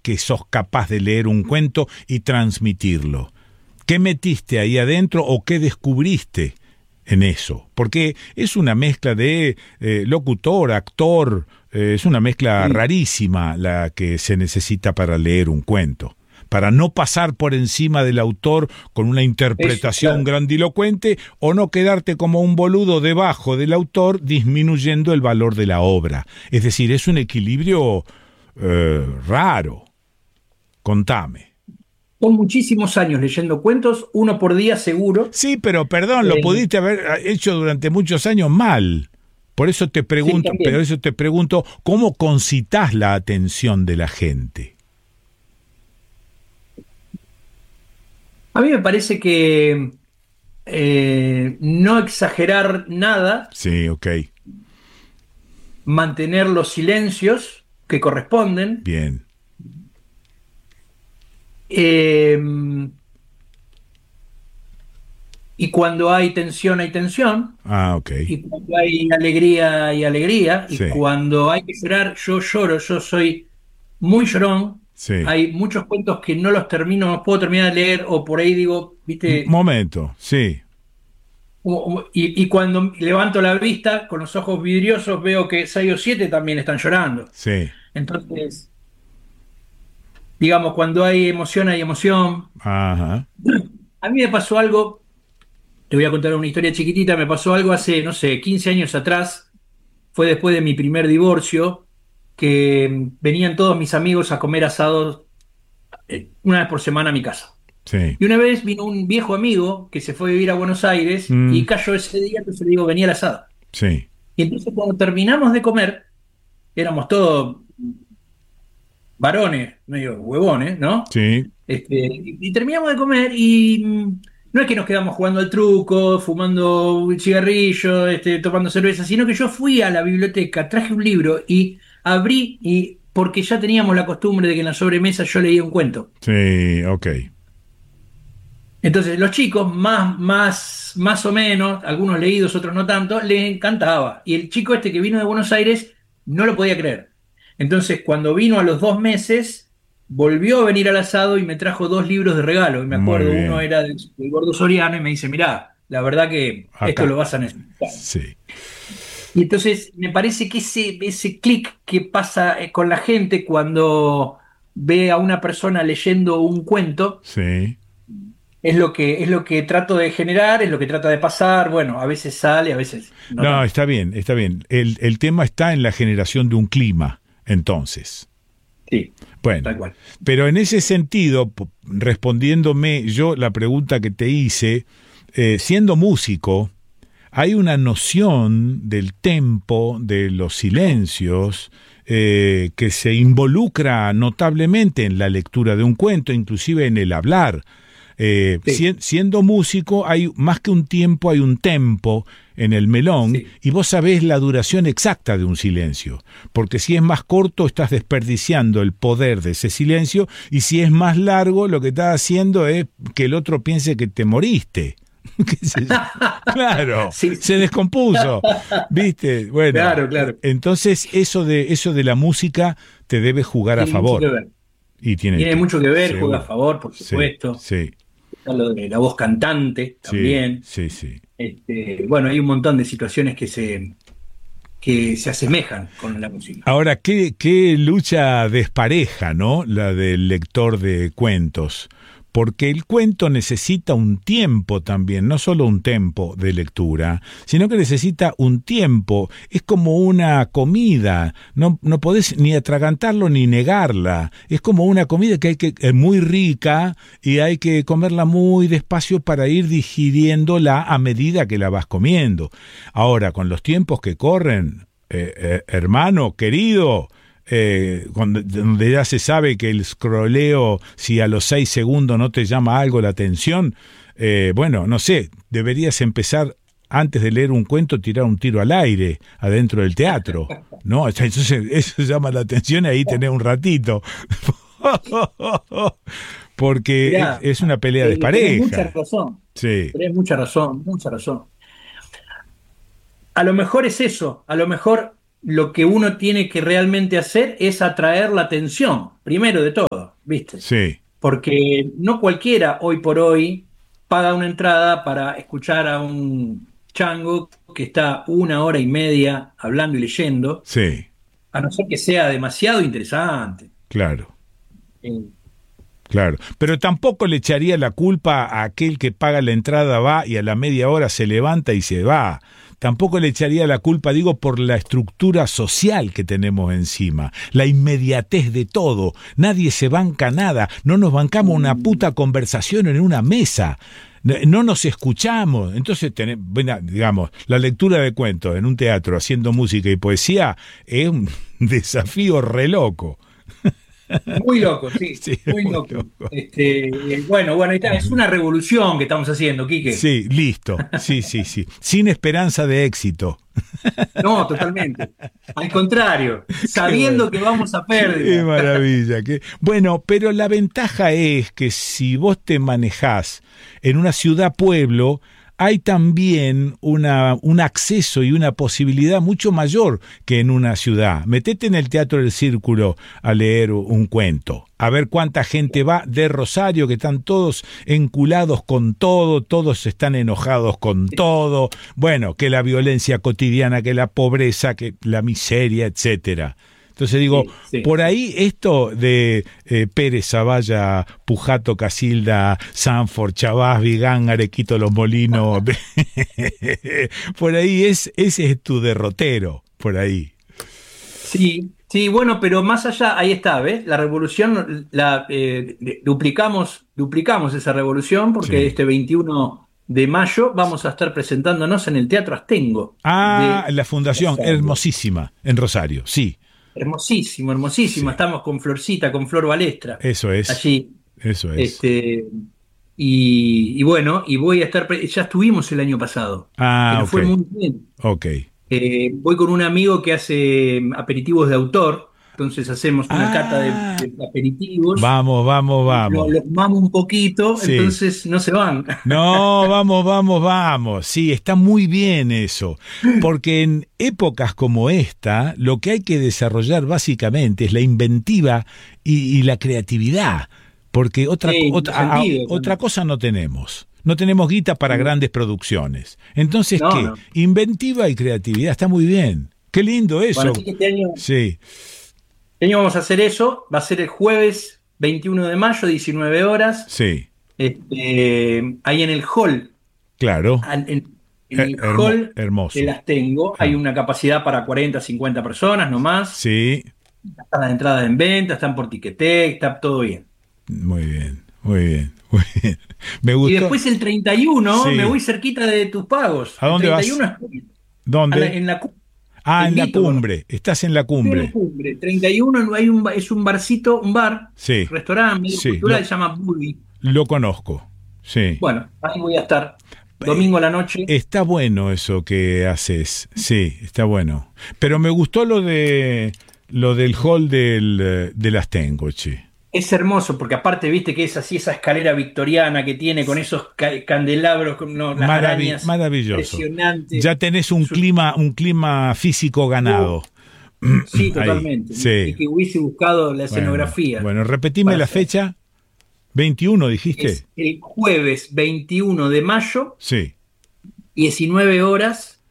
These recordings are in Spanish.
que sos capaz de leer un cuento y transmitirlo? ¿Qué metiste ahí adentro o qué descubriste en eso? Porque es una mezcla de locutor, actor, es una mezcla rarísima la que se necesita para leer un cuento, para no pasar por encima del autor con una interpretación grandilocuente o no quedarte como un boludo debajo del autor disminuyendo el valor de la obra. Es decir, es un equilibrio raro. Contame. Son muchísimos años leyendo cuentos, uno por día seguro. Sí, pero perdón, lo pudiste haber hecho durante muchos años mal. Por eso te pregunto, ¿cómo concitás la atención de la gente? A mí me parece que no exagerar nada, Sí, ok. mantener los silencios que corresponden, Bien. y cuando hay tensión, hay tensión, Ah, ok. y cuando hay alegría, hay alegría, y Sí, cuando hay que llorar, yo lloro, yo soy muy llorón. sí. Hay muchos cuentos que no los termino, no puedo terminar de leer, o por ahí digo, viste, Momento, sí, y cuando levanto la vista con los ojos vidriosos veo que 6 o 7 también están llorando. sí. Entonces, digamos, cuando hay emoción, hay emoción. Ajá. A mí me pasó algo, te voy a contar una historia chiquitita, me pasó algo hace, no sé, 15 años atrás, fue después de mi primer divorcio, que venían todos mis amigos a comer asados una vez por semana a mi casa. Sí. Y una vez vino un viejo amigo que se fue a vivir a Buenos Aires y Mm, cayó ese día, entonces le digo, venía al asado. sí. Y entonces cuando terminamos de comer, éramos todos varones, medio huevones, ¿no? Sí. Y terminamos de comer y no es que nos quedamos jugando al truco, fumando un cigarrillo, tomando cerveza, sino que yo fui a la biblioteca, traje un libro y abrí, y porque ya teníamos la costumbre de que en la sobremesa yo leía un cuento. Sí, ok. Entonces los chicos, más o menos, algunos leídos, otros no tanto, les encantaba. Y el chico este que vino de Buenos Aires no lo podía creer. Entonces cuando vino a los 2 meses, volvió a venir al asado y me trajo 2 libros de regalo. Y me Muy acuerdo, uno bien. era del Gordo Soriano y me dice, mirá, la verdad que esto Acá. lo vas a necesitar. Sí. Y entonces me parece que ese clic que pasa con la gente cuando ve a una persona leyendo un cuento Sí. es lo que trato de generar, es lo que trata de pasar. Bueno, a veces sale, a veces no No, tanto. está bien, está bien. El tema está en la generación de un clima, entonces. Sí, Bueno, tal cual. pero en ese sentido, respondiéndome yo la pregunta que te hice, siendo músico, hay una noción del tempo, de los silencios, que se involucra notablemente en la lectura de un cuento, inclusive en el hablar. Sí, Siendo músico, hay más que un tiempo, hay un tempo en el melón, sí. y vos sabés la duración exacta de un silencio, porque si es más corto estás desperdiciando el poder de ese silencio, y si es más largo lo que estás haciendo es que el otro piense que te moriste. ¿Qué sé yo? Claro, Sí, se sí. descompuso, ¿viste? Bueno, Claro, claro. entonces eso de la música te debe jugar a Tiene mucho que favor, ver. y Tiene mucho que ver, juega a seguro, favor, por sí, supuesto. sí, Está lo de la voz cantante sí, también. sí, sí. Bueno, hay un montón de situaciones que se asemejan con la música. Ahora, qué lucha despareja, ¿no? La del lector de cuentos. Porque el cuento necesita un tiempo también, no solo un tempo de lectura, sino que necesita un tiempo. Es como una comida, no podés ni atragantarlo ni negarla. Es como una comida que es muy rica y hay que comerla muy despacio para ir digiriéndola a medida que la vas comiendo. Ahora, con los tiempos que corren, hermano, querido, donde ya se sabe que el scrolleo, si a los 6 segundos no te llama algo la atención, bueno, no sé, deberías empezar antes de leer un cuento, tirar un tiro al aire adentro del teatro, ¿no? Entonces eso llama la atención y ahí tenés un ratito. Porque Mirá, es una pelea de tenés mucha pareja. razón. Sí, Tenés mucha razón, mucha razón. A lo mejor es eso, a lo mejor lo que uno tiene que realmente hacer es atraer la atención, primero de todo, ¿viste? Sí, Porque no cualquiera hoy por hoy paga una entrada para escuchar a un chango que está 1 hora y media hablando y leyendo, sí, a no ser que sea demasiado interesante. claro. Eh, Claro, pero tampoco le echaría la culpa a aquel que paga la entrada, va y a la media hora se levanta y se va. Tampoco le echaría la culpa, digo, por la estructura social que tenemos encima, la inmediatez de todo. Nadie se banca nada, no nos bancamos una puta conversación en una mesa. No nos escuchamos. Entonces, bueno, digamos, la lectura de cuentos en un teatro haciendo música y poesía es un desafío re loco. Muy loco, sí, Sí, muy muy loco. loco. Bueno, ahí está, es una revolución que estamos haciendo, Quique. Sí, listo. Sí, sí, sí. Sin esperanza de éxito. No, totalmente. Al contrario, Qué bueno. sabiendo que vamos a Qué pérdida. maravilla. Bueno, pero la ventaja es que si vos te manejás en una ciudad-pueblo, hay también un acceso y una posibilidad mucho mayor que en una ciudad. Metete en el Teatro del Círculo a leer un cuento, a ver cuánta gente va de Rosario, que están todos enculados con todo, todos están enojados con todo, bueno, que la violencia cotidiana, que la pobreza, que la miseria, etcétera. Entonces digo, Sí, sí. por ahí esto de Pérez, Zavalla, Pujato, Casilda, Sanford, Chabás, Vigán, Arequito, Los Molinos, por ahí ese es tu derrotero, por ahí. Sí, sí, bueno, pero más allá, ahí está, ¿ves? La revolución, duplicamos esa revolución porque Sí. este 21 de mayo vamos a estar presentándonos en el Teatro Astengo Ah, de la fundación, Rosario. hermosísima, en Rosario, sí, Hermosísimo, hermosísimo. sí, Estamos con Florcita, con Flor Balestra, eso es, allí. eso es. Este, y bueno, y voy a estar, ya estuvimos el año pasado, que Ah, nos ok, fue muy bien. ok. Voy con un amigo que hace aperitivos de autor, entonces hacemos una cata Ah, de aperitivos, vamos, vamos, vamos. los mamo un poquito, Sí. entonces no se van. No, vamos, vamos, vamos. Sí, está muy bien eso. Porque en épocas como esta, lo que hay que desarrollar básicamente es la inventiva y la creatividad. Porque Sí, los sentidos otra también. cosa no tenemos. No tenemos guita para grandes producciones. Entonces, No, ¿qué? no. Inventiva y creatividad. Está muy bien. Qué lindo Bueno, eso. así que Sí, este año vamos a hacer eso, va a ser el jueves 21 de mayo, 19 horas, sí, ahí en el hall. claro. En el hall que Hermoso. las tengo, hay Hermoso. una capacidad para 40, 50 personas nomás. Sí, Están las entradas en venta, están por Ticketek, está todo bien. muy bien, muy bien, muy bien. Me Y gustó. después el 31 me Sí. voy cerquita de tus pagos. ¿A El dónde 31 vas? es ¿Dónde? en la cumbre. Te Ah, en la invito, bueno, cumbre. Estás en la estoy en la cumbre. cumbre. 31 hay es un barcito, un bar, Sí, restaurante medio sí, cultural, se llama Bully. lo conozco. Sí. Bueno, ahí voy a estar. Eh, Domingo a la noche. Está bueno eso que haces. Sí, está bueno. Pero me gustó lo del hall del Astengo, che. Es hermoso porque aparte, viste que es así esa escalera victoriana que tiene con esos candelabros, con no, las arañas Maravilloso. impresionantes. Ya tenés Su- un clima físico uh, ganado. sí, Ahí. totalmente. Y Sí. que hubiese buscado la Bueno, escenografía bueno, repetime para la hacer. fecha. 21, dijiste. Es el jueves 21 de mayo, Sí. 19 horas,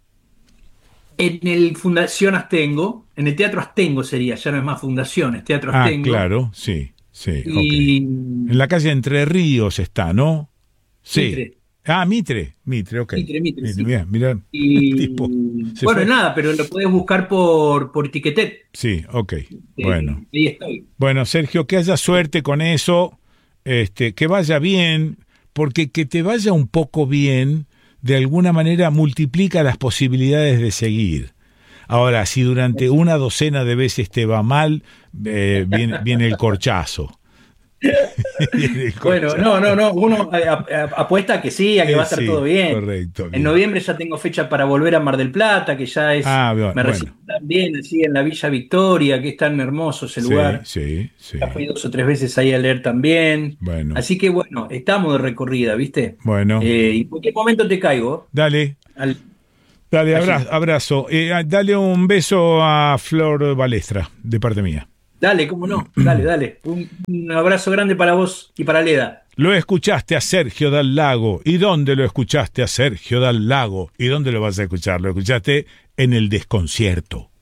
en el Fundación Astengo, en el Teatro Astengo sería, ya no es más Fundación, es Teatro Ah, Astengo. claro, sí, sí, ok. Y En la calle Entre Ríos está, ¿no? Sí. Mitre, Ah, Mitre, ok. Mitre, Mitre, sí. mira, mira, Y tipo, se bueno, fue. nada, pero lo podés buscar por Ticketek. Sí, ok. Bueno. Ahí estoy. Bueno, Sergio, que haya suerte con eso, que vaya bien, porque que te vaya un poco bien, de alguna manera multiplica las posibilidades de seguir. Ahora, si durante una docena de veces te va mal, viene el corchazo. Viene el Bueno, corchazo. no, uno apuesta a que sí, a que va a estar todo Sí, bien. correcto, En bien. noviembre ya tengo fecha para volver a Mar del Plata, que ya es, Ah, me bueno, reciben tan bien, así en la Villa Victoria, que es tan hermoso ese sí, lugar. sí, sí. Ya fui 2 o 3 veces ahí a leer también. Bueno, Así que bueno, estamos de recorrida, ¿viste? bueno, Y en cualquier momento te caigo. dale, Al, Dale, Allí. abrazo. Dale un beso a Flor Balestra, de parte mía. Dale, cómo no, dale. Un abrazo grande para vos y para Leda. Lo escuchaste a Sergio Dal Lago. ¿Y dónde lo escuchaste a Sergio Dal Lago? ¿Y dónde lo vas a escuchar? Lo escuchaste en El Desconcierto.